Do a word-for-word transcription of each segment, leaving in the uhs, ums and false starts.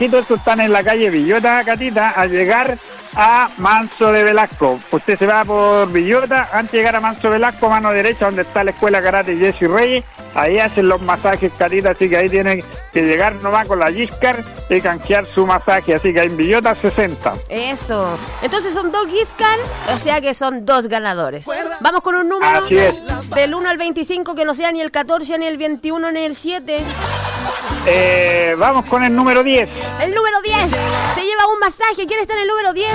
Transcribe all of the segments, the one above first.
masajitos, estos están en la calle Villota, Catita, al llegar a Manso de Velasco. Usted se va por Villota, antes de llegar a Manso de Velasco, mano derecha, donde está la escuela Karate Jesse Reyes, ahí hacen los masajes, Catita, así que ahí tiene que llegar nomás con la Giscar y canjear su masaje, así que en Villota sesenta. Eso. Entonces son dos gift cards, o sea que son dos ganadores. Vamos con un número Así es. del uno al veinticinco, que no sea ni el catorce, ni el veintiuno, ni el siete. Eh, vamos con el número diez. El número diez se lleva un masaje. ¿Quién está en el número diez?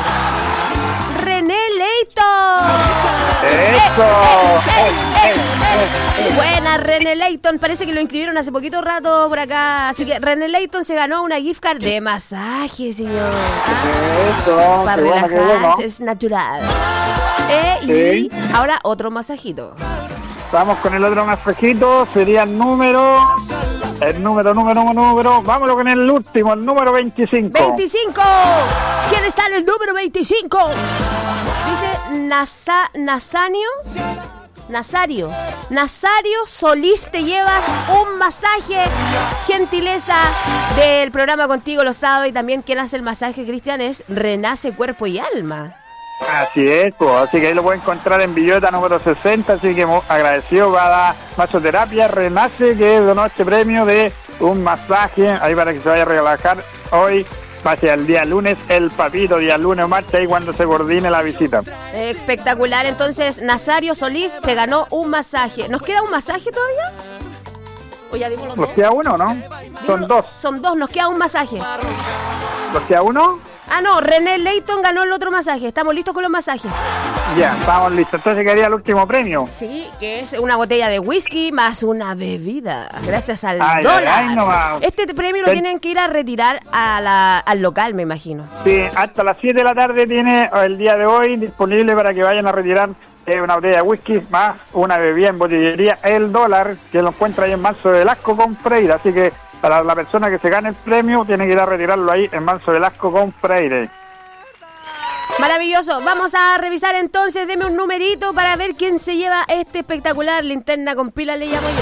René Leighton. Eso. Eh, eh, eh, eh. Buena, René Leighton. Parece que lo inscribieron hace poquito rato por acá. Así que René Leighton se ganó una gift card de masaje, señor. Eso. Para qué bueno, qué relajarse, bueno. es natural. Eh, Sí. Y ahora otro masajito. Vamos con el otro masajito, sería el número, el número, número, número, vámonos con el último, el número veinticinco. veinticinco. ¿Quién está en el número veinticinco? Dice Nasa, Nasanio. Nazario. Nazario Solís, te llevas un masaje. Gentileza del programa Contigo los Sábados. Y también quien hace el masaje, Cristian, es Renace Cuerpo y Alma. Así es, pues, así que ahí lo puede encontrar en Villota número sesenta, así que mo- agradecido para Masoterapia Renace, que donó este premio de un masaje, ahí para que se vaya a relajar hoy, hacia el día lunes, el papito, día lunes o marcha, ahí cuando se coordine la visita. Espectacular. Entonces, Nazario Solís se ganó un masaje. ¿Nos queda un masaje todavía? ¿O ya dimos los ¿Nos dos? queda uno, no? Son Dimos- dos. Son dos, nos queda un masaje. ¿Nos queda uno? Ah, no, René Leighton ganó el otro masaje. Estamos listos con los masajes. Ya, estamos listos. Entonces quedaría el último premio. Sí, que es una botella de whisky más una bebida. Gracias al Ay, dólar. ay, ay, nomás. Este premio lo Ten- tienen que ir a retirar a la, al local, me imagino. Sí, hasta las siete de la tarde tiene el día de hoy disponible para que vayan a retirar eh, una botella de whisky más una bebida en botillería El Dólar, que lo encuentra ahí en Manso de Velasco con Freire. Así que para la persona que se gane el premio tiene que ir a retirarlo ahí en Manso de Velasco con Freire. Maravilloso. Vamos a revisar entonces. Deme un numerito para ver quién se lleva este espectacular linterna con pila, le llamo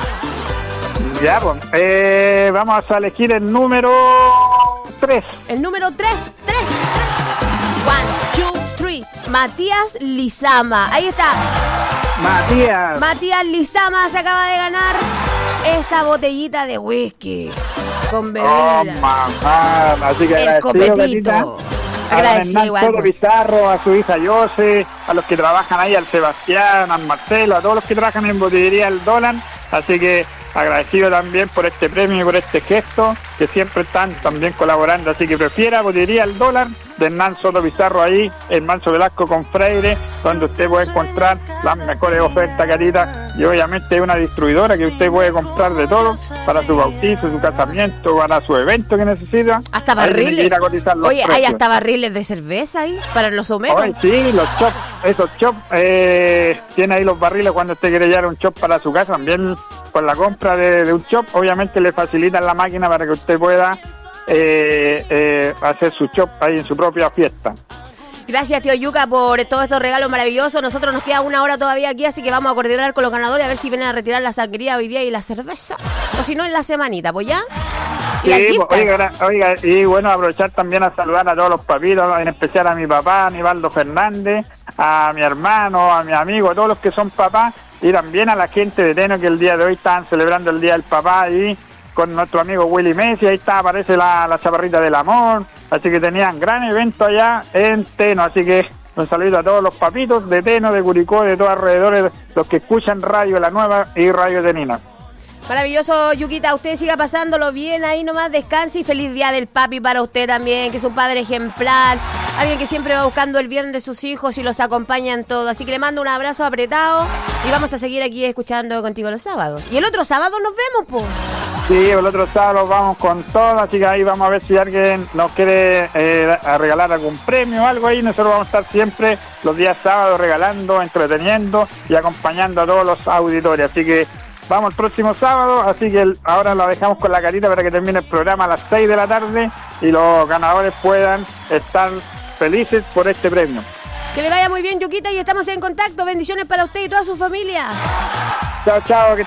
yo. Ya, pues, eh, vamos a elegir el número tres. El número tres, tres. One, two, three. Matías Lizama. Ahí está. Matías. Matías Lizama se acaba de ganar esa botellita de whisky con Oh, bebida. mamá. Así que El agradecido, copetito. Gatita. A don Agradecido Hernán igual. Soto Pizarro, a su hija Yose, a los que trabajan ahí, al Sebastián, al Marcelo, a todos los que trabajan en Botillería El Dólar. Así que agradecido también por este premio y por este gesto, que siempre están también colaborando. Así que prefiera Botillería El Dólar de Hernán Soto Pizarro ahí, en Manso Velasco con Freire, donde usted puede encontrar las mejores ofertas, Carita. Y obviamente una distribuidora que usted puede comprar de todo para su bautizo, su casamiento, para su evento que necesita. Hasta Ahí tiene que barriles. ir a cotizar los Oye, hay precios. hasta barriles de cerveza ahí para los homeros. Ay, sí, los chops, esos chops, eh, tiene ahí los barriles cuando usted quiere llevar un chop para su casa, también con la compra de, de un chop, obviamente le facilitan la máquina para que usted pueda eh, eh, hacer su chop ahí en su propia fiesta. Gracias, tío Yuca, por todos estos regalos maravillosos. Nosotros nos queda una hora todavía aquí, así que vamos a coordinar con los ganadores a ver si vienen a retirar la sangría hoy día y la cerveza. O si no, en la semanita, pues ya. Y las Sí, gift pues, oiga, cards. gra- oiga, y bueno, aprovechar también a saludar a todos los papitos, en especial a mi papá, a Nivaldo Fernández, a mi hermano, a mi amigo, a todos los que son papás, y también a la gente de Teno que el día de hoy están celebrando el Día del Papá y con nuestro amigo Willy Messi, ahí está, aparece la, la chaparrita del amor, así que tenían gran evento allá en Teno, así que un saludo a todos los papitos de Teno, de Curicó, de todos alrededores, los que escuchan Radio La Nueva y Radio Tenina. Maravilloso, Yuquita. Usted siga pasándolo bien ahí nomás, descanse y feliz día del papi para usted también, que es un padre ejemplar, alguien que siempre va buscando el bien de sus hijos y los acompaña en todo. Así que le mando un abrazo apretado y vamos a seguir aquí escuchando Contigo los sábados. Y el otro sábado nos vemos, pues. Sí, el otro sábado vamos con todo, así que ahí vamos a ver si alguien nos quiere eh, a regalar algún premio o algo ahí. Nosotros vamos a estar siempre los días sábados regalando, entreteniendo y acompañando a todos los auditores. Así que vamos el próximo sábado, así que el, ahora la dejamos con la Carita para que termine el programa a las seis de la tarde y los ganadores puedan estar felices por este premio. Que le vaya muy bien, Yuquita, y estamos en contacto. Bendiciones para usted y toda su familia. Chao, chao, que